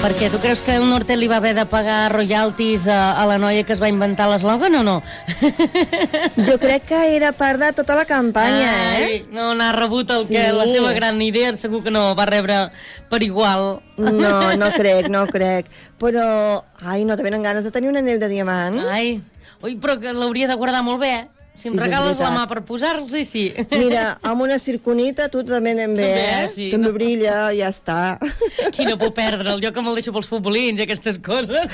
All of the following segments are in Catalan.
Perquè tu creus que el Norte li va haver de pagar royalties a la noia que es va inventar l'eslògan o no? Jo crec que era part de tota la campanya, No n'ha rebut el que la seva gran idea, segur que no va rebre per igual. No crec. Però, no te venen ganes de tenir un anell de diamants? Però que l'hauria de guardar molt bé, Si em regales la mà per posar-los, sí. Mira, amb una circonita tu també anem bé, sí. També brilla, ja està. Qui no puc perdre'l? Jo que me'l deixo pels futbolins i aquestes coses.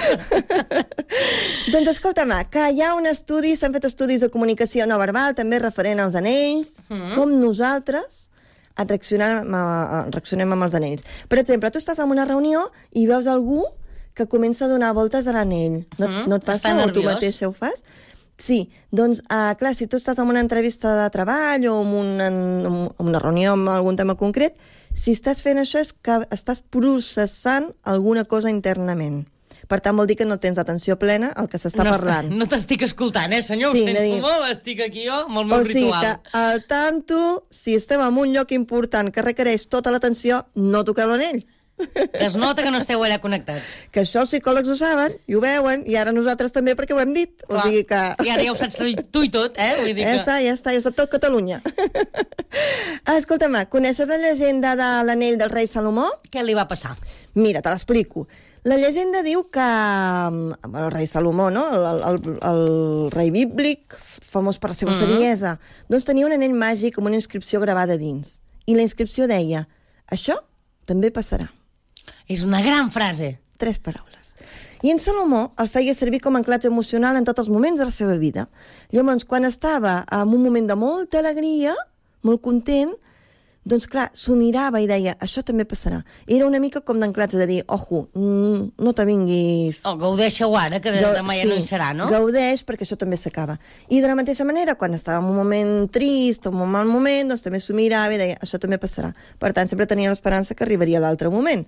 Doncs escolta'm, que hi ha un estudi, s'han fet estudis de comunicació no verbal, també referent als anells, com nosaltres reaccionem amb els anells. Per exemple, tu estàs en una reunió i veus algú que comença a donar voltes a l'anell. No et passa o tu mateix ho fas? Sí, doncs, clar, si tu estàs en una entrevista de treball o en una reunió amb algun tema concret, si estàs fent això és que estàs processant alguna cosa internament. Per tant, vol dir que no tens atenció plena al que s'està parlant. No t'estic escoltant, senyor, ho sento molt, estic aquí jo amb el meu ritual. O sigui que, al tanto, si estem en un lloc important que requereix tota l'atenció, no toqueu l'anell. Que es nota que no esteu allà connectats. Que això els psicòlegs ho saben, i ho veuen, i ara nosaltres també perquè ho hem dit. Clar. O sigui que... I ara ja ho saps tu i tot, Vull dir ja està, ho sap tot Catalunya. Escolta'm, coneixes la llegenda de l'anell del rei Salomó? Què li va passar? Mira, te l'explico. La llegenda diu que el rei Salomó, no? el rei bíblic, famós per la seva saviesa, doncs tenia un anell màgic amb una inscripció gravada dins. I la inscripció deia, això també passarà. És una gran frase. 3 paraules. I en Salomó el feia servir com a anclatge emocional en tots els moments de la seva vida. Llavors, quan estava en un moment de molta alegria, molt content, doncs clar, s'ho mirava i deia, això també passarà. Era una mica com d'anclatge de dir, ojo, no te vinguis... Gaudeixo ara, que demà ja no hi serà, no? Gaudeix, perquè això també s'acaba. I de la mateixa manera, quan estava en un moment trist o en un mal moment, doncs també s'ho mirava i deia, això també passarà. Per tant, sempre tenia l'esperança que arribaria l'altre moment.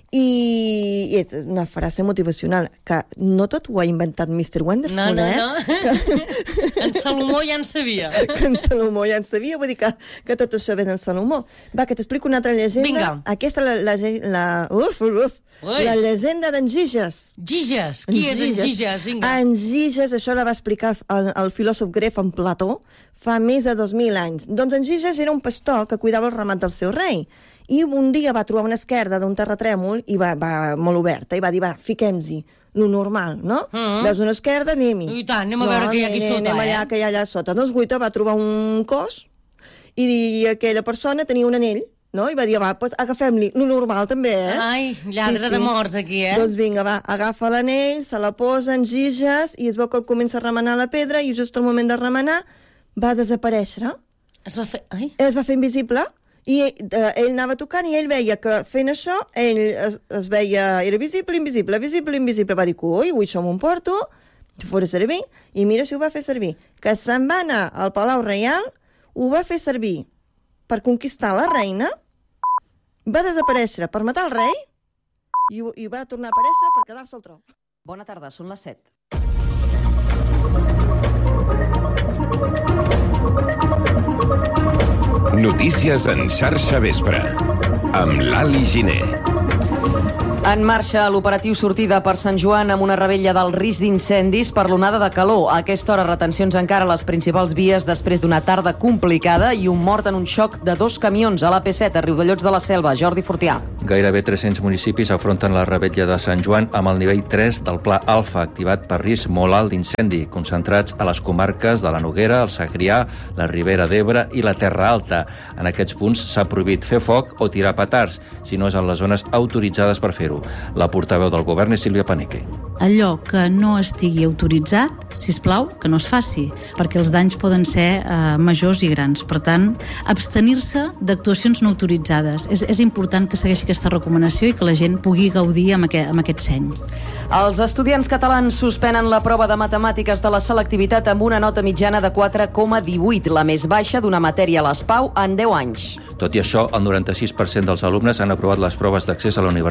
I és una frase motivacional, que no tot ho ha inventat Mr. Wonderful, No. En Salomó ja en sabia. Que en Salomó ja en sabia, vull dir que tot això ve d'en Salomó. Va, que t'explico una altra llegenda. Vinga. Aquesta la llegenda d'en Giges. Giges? Qui és en Giges? Vinga. En Giges, això la va explicar el filòsof grec en Plató fa més de 2.000 anys. Doncs en Giges era un pastor que cuidava el ramat del seu rei. I un dia va trobar una esquerda d'un terratrèmol i va molt oberta, i va dir, fiquem-hi, lo normal, no? Veus una esquerda, anem-hi. I tant, anem a veure què hi ha aquí sota, anem allà, que hi ha allà sota. Doncs guaita va trobar un cos i aquella persona tenia un anell, no? I va dir, doncs agafem-li, lo normal també, Ai, lladre de morts aquí, Doncs vinga, agafa l'anell, se la posa en Giges i es veu que el comença a remenar la pedra i just al moment de remenar va desaparèixer. Es va fer... Es va fer invisible. I ell anava tocant i ell veia que fent això ell es veia, era visible, invisible, va dir, ui, això m'ho emporto, si fos servir, i mira si ho va fer servir, que se'n va anar al Palau Reial, ho va fer servir per conquistar la reina, va desaparèixer per matar el rei i va tornar a aparèixer per quedar-se al tro. Bona tarda, són les 7. Notícies en xarxa vespre, amb l'Ali Giner. En marxa l'operatiu sortida per Sant Joan amb una rebella del risc d'incendis per l'onada de calor. A aquesta hora, retencions encara a les principals vies després d'una tarda complicada i un mort en un xoc de 2 camions a l'AP7 a Riudellots de la Selva. Jordi Fortià. Gairebé 300 municipis afronten la rebella de Sant Joan amb el nivell 3 del Pla Alfa, activat per risc molt alt d'incendi, concentrats a les comarques de la Noguera, el Segrià, la Ribera d'Ebre i la Terra Alta. En aquests punts s'ha prohibit fer foc o tirar petards, si no és en les zones autoritzades per fer-ho. La portaveu del govern és Sílvia Paneque. Allò que no estigui autoritzat, sisplau, que no es faci, perquè els danys poden ser majors i grans. Per tant, abstenir-se d'actuacions no autoritzades. És important que segueixi aquesta recomanació i que la gent pugui gaudir amb aquest seny. Els estudiants catalans suspenen la prova de matemàtiques de la selectivitat amb una nota mitjana de 4,18, la més baixa d'una matèria a l'ESPAU en 10 anys. Tot i això, el 96% dels alumnes han aprovat les proves d'accés a la universitat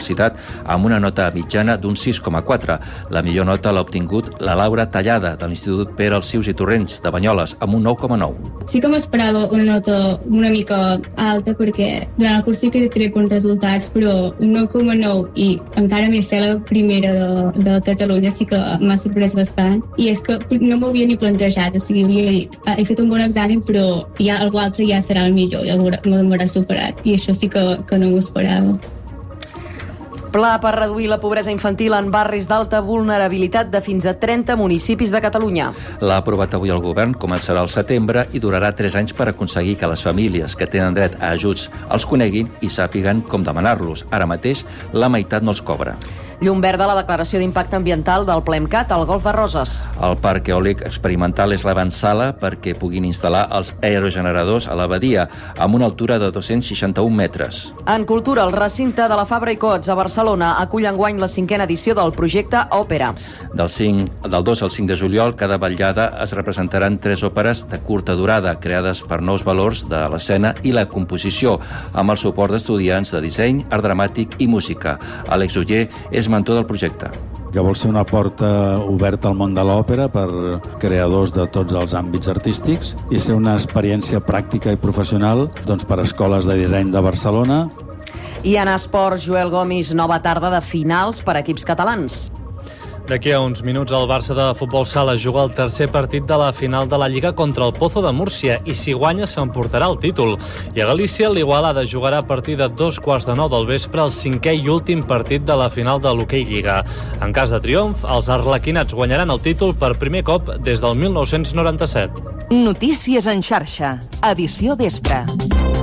amb una nota mitjana d'un 6,4. La millor nota l'ha obtingut la Laura Tallada, de l'Institut Pere Alsius i Torrents, de Banyoles, amb un 9,9. Sí que m'esperava una nota una mica alta, perquè durant el curs sí que trec bons resultats, però un 9,9 i encara més ser la primera de Catalunya sí que m'ha sorprès bastant. I és que no m'havia ni plantejat, o sigui, havia dit, he fet un bon examen, però ja algú altre ja serà el millor, ja m'haurà superat. I això sí que no m'ho esperava. Pla per reduir la pobresa infantil en barris d'alta vulnerabilitat de fins a 30 municipis de Catalunya. L'ha aprovat avui el govern, començarà al setembre i durarà 3 anys per aconseguir que les famílies que tenen dret a ajuts els coneguin i sàpiguen com demanar-los. Ara mateix, la meitat no els cobra. Llum verda a la declaració d'impacte ambiental del PLEMCAT al Golf de Roses. El parc eòlic experimental és l'avantsala perquè puguin instal·lar els aerogeneradors a la badia, amb una altura de 261 metres. En cultura, el recinte de la Fabra i Coats a Barcelona acull enguany la 5a edició del projecte Òpera. Del 2 al 5 de juliol, cada vetllada es representaran 3 òperes de curta durada, creades per nous valors de l'escena i la composició, amb el suport d'estudiants de disseny, art dramàtic i música. Àlex Oller és mentor del projecte. Que vol ser una porta oberta al món de l'òpera per creadors de tots els àmbits artístics i ser una experiència pràctica i professional per escoles de disseny de Barcelona. I en esports, Joel Gomis, nova tarda de finals per equips catalans. D'aquí a uns minuts el Barça de futbol sala juga el tercer partit de la final de la Lliga contra el Pozo de Múrcia i si guanya s'emportarà el títol. I a Galícia l'Igualada jugarà a partir de 2:15 del vespre el 5è i últim partit de la final de l'Hoquei Lliga. En cas de triomf, els arlequinats guanyaran el títol per primer cop des del 1997. Notícies en xarxa, edició vespre.